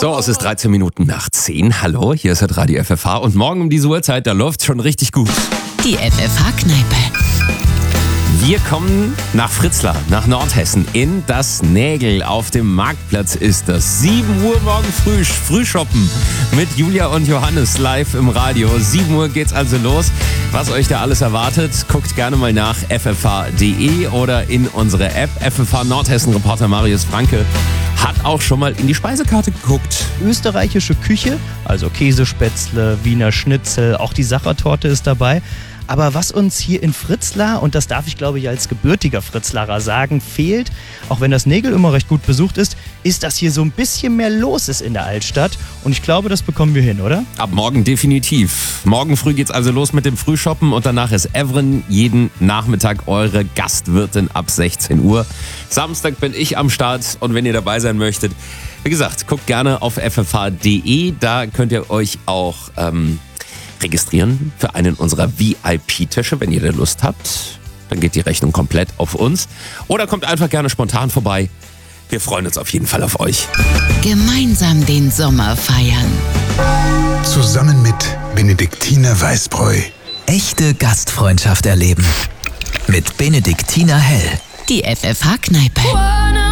So, es ist 13 Minuten nach 10. Hallo, hier ist das Radio FFH und morgen um diese Uhrzeit, da läuft's schon richtig gut. Die FFH-Kneipe. Wir kommen nach Fritzlar, nach Nordhessen, in das Nägel. Auf dem Marktplatz ist das. 7 Uhr morgen Frühshoppen mit Julia und Johannes live im Radio. 7 Uhr geht's also los. Was euch da alles erwartet, guckt gerne mal nach ffh.de oder in unsere App. FFH Nordhessen-Reporter Marius Franke hat auch schon mal in die Speisekarte geguckt. Österreichische Küche, also Käsespätzle, Wiener Schnitzel, auch die Sachertorte ist dabei. Aber was uns hier in Fritzlar, und das darf ich glaube ich als gebürtiger Fritzlarer sagen, fehlt, auch wenn das Nägel immer recht gut besucht ist, dass hier so ein bisschen mehr los ist in der Altstadt. Und ich glaube, das bekommen wir hin, oder? Ab morgen definitiv. Morgen früh geht's also los mit dem Frühshoppen und danach ist Evren jeden Nachmittag eure Gastwirtin ab 16 Uhr. Samstag bin ich am Start und wenn ihr dabei sein möchtet, wie gesagt, guckt gerne auf ffh.de, da könnt ihr euch auch registrieren für einen unserer VIP-Tische, wenn ihr da Lust habt. Dann geht die Rechnung komplett auf uns. Oder kommt einfach gerne spontan vorbei. Wir freuen uns auf jeden Fall auf euch. Gemeinsam den Sommer feiern. Zusammen mit Benediktiner Weißbräu. Echte Gastfreundschaft erleben. Mit Benediktiner Hell. Die FFH-Kneipe.